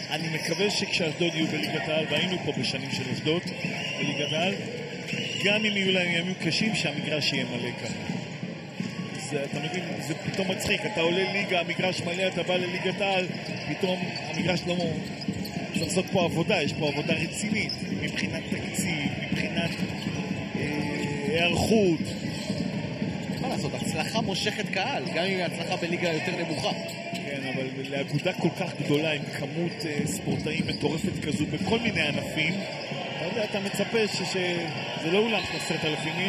אני מקווה שכשאשדוד יהיו בליגת העל, והיינו פה בשנים של אשדוד בליגת העל, גם אם יהיו להם ימים קשים, שהמגרש יהיה מלא ככה. אתה מבין, זה פתאום מצחיק, אתה עולה ליגה, המגרש מלא, אתה בא לליגת העל, פתאום המגרש לא... צריך לעשות פה עבודה, יש פה עבודה רצינית, מבחינת תקציב, מבחינת היערכות. מה לעשות, הצלחה מושכת קהל, גם אם ההצלחה בליגה יותר נמוכה. כן, אבל לאגודה כל כך גדולה, עם כמות ספורטאים מטורפת כזו בכל מיני ענפים, אתה יודע, אתה מצפה שזה לא אולם 10,000 איש.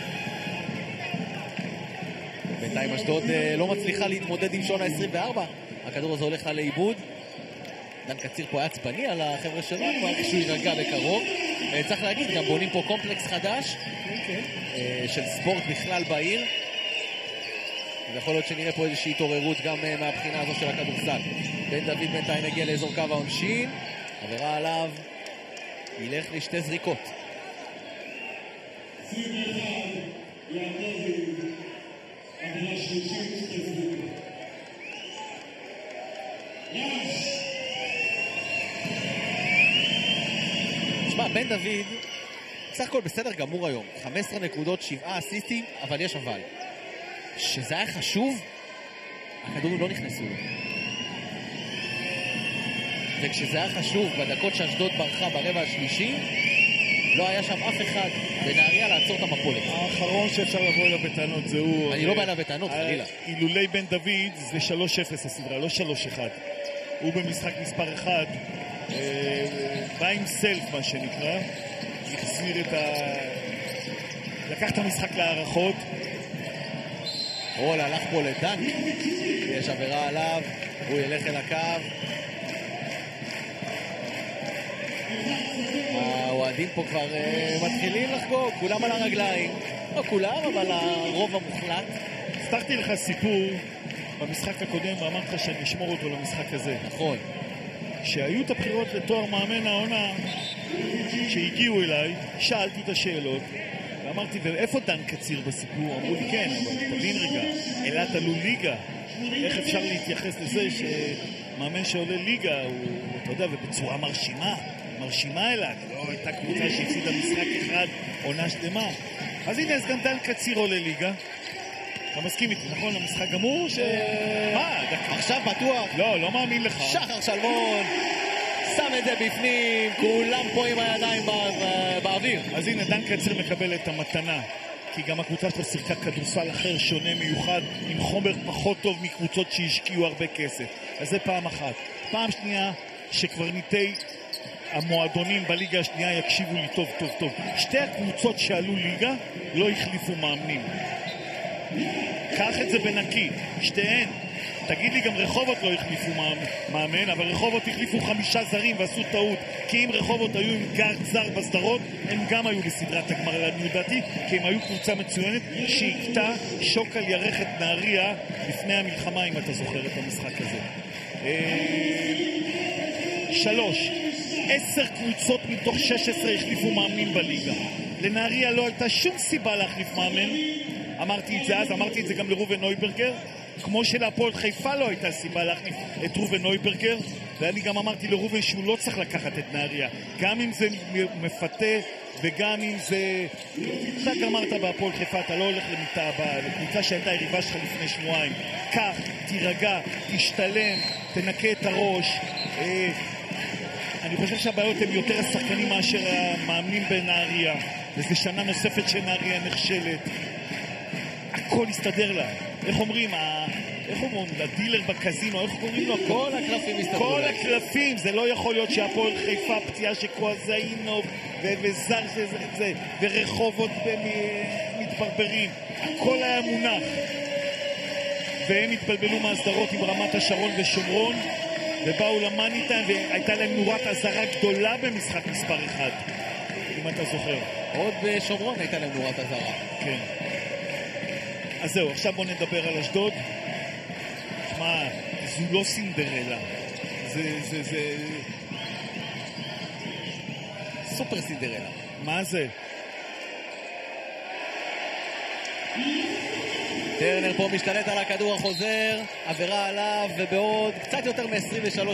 בינתיים אשדוד לא מצליחה להתמודד עם שעון ה-24. הכדור הזה הולך לה לאיבוד. דן קציר פה היה עצבני על החבר'ה שלו, כבר שהוא יירגע בקרוב. צריך להגיד, גם בונים פה קומפלקס חדש של ספורט בכלל בעיר. ויכול להיות שנראה פה איזושהי התעוררות גם מהבחינה הזו של הכדורסל. בן דוד בינתיים מגיע לאזור קו העונשין. עבירה עליו, ילך לשתי זריקות. תשמע, בן דוד סך הכל בסדר גמור היום, 15 נקודות, 7 אסיסטים, אבל יש אבל שזה היה חשוב, הכדורים לא נכנסו לו, וכשזה היה חשוב בדקות שאשדוד ברחה ברבע השלישי, לא היה שם אף אחד בנהריה לעצור את המפולת. האחרון שאפשר לבוא אליו בטענות זה הוא. אני לא בא אליו בטענות, חלילה. אילולי בן דוד זה 3-0 הסדרה, לא 3-1. הוא במשחק מספר 1 בא עם סלף, מה שנקרא, החזיר את לקח את המשחק להערכות. רול הלך פה לדנק, יש עבירה עליו, הוא ילך אל הקו. האוהדים פה כבר מתחילים לחגוג, כולם על הרגליים. לא כולם, אבל הרוב המוחלט. הבטחתי לך סיפור במשחק הקודם ואמרת שאני אשמור אותו למשחק הזה. נכון. כשהיו את הבחירות לתואר מאמן העונה, שהגיעו אליי, שאלתי את השאלות ואמרתי, ואיפה דן קציר בסיפור? אמרו לי, כן, אבל תבין רגע, אילת עלו ליגה, איך אפשר להתייחס לזה שמאמן שעולה ליגה הוא, אתה יודע, ובצורה מרשימה אילת, לא הייתה קבוצה שהפסידה משחק אחד עונה שלמה. אז הנה, אז גם דן קציר עולה ליגה. אתה מסכים איתי, נכון? המשחק גמור מה? עכשיו בטוח. לא מאמין לך. שחר שלמון שם את זה בפנים, כולם פה עם הידיים באוויר. אז הנה, דן קציר מקבל את המתנה, כי גם הקבוצה שלו שיחקה כדורסל אחר, שונה, מיוחד, עם חומר פחות טוב מקבוצות שהשקיעו הרבה כסף. אז זה פעם אחת. פעם שנייה, שקברניטי המועדונים בליגה השנייה יקשיבו לי טוב. שתי הקבוצות שעלו ליגה לא החליפו מאמנים. קח את זה בנקי, שתיהן. תגיד לי, גם רחובות לא החליפו מאמן, אבל רחובות החליפו 5 זרים ועשו טעות, כי אם רחובות היו עם גארד זר בסדרות, הם גם היו בסדרת הגמר לעניות דעתי, כי הם היו קבוצה מצוינת שהקטה שוק על ירך את נהריה לפני המלחמה, אם אתה זוכר את המשחק הזה. 3. 10 קבוצות מתוך 16 החליפו מאמנים בליגה. לנהריה לא הייתה שום סיבה להחליף מאמן. אמרתי את זה אז, אמרתי את זה גם לרובן נויברגר, כמו שלהפועל חיפה לא הייתה סיבה להחליף את רובן נויברגר, ואני גם אמרתי לרובן שהוא לא צריך לקחת את נהריה, גם אם זה מפתה וגם אם זה... אתה אמרת בהפועל חיפה, אתה לא הולך לקבוצה שהייתה היריבה שלך לפני שבועיים. כך, תירגע, תשתלם, תנקה את הראש. אני חושב שהבעיות הן יותר השחקנים מאשר המאמנים בנהריה, וזו שנה נוספת שנהריה נכשלת. הכל יסתדר לה. איך אומרים, הדילר בקזינו, איך קוראים לו? כל הקלפים יסתדרו. כל הקלפים, זה לא יכול להיות שהפועל חיפה פציעה שקואזאינוב וזר שזה, ורחובות מתברברים. הכל היה מונח. והם התבלבלו מהסדרות עם רמת השרון ושומרון, ובאו למאניטיים, והייתה להם נורת אזהרה גדולה במשחק מספר 1, אם אתה זוכר. עוד בשומרון הייתה להם נורת אזהרה. כן. אז זהו, עכשיו בוא נדבר על אשדוד. מה, זו לא סינדרלה. זה... סופר סינדרלה. מה זה? טרנר פה משתלט על הכדור החוזר, עבירה עליו, ובעוד קצת יותר מ-23